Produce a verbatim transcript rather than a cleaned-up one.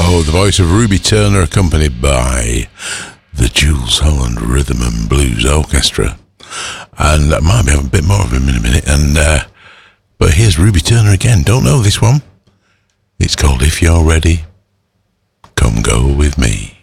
Oh, the voice of Ruby Turner, accompanied by the Jules Holland Rhythm and Blues Orchestra. And I might have a bit more of him in a minute. And uh, but here's Ruby Turner again. Don't know this one. It's called If You're Ready, Come Go With Me.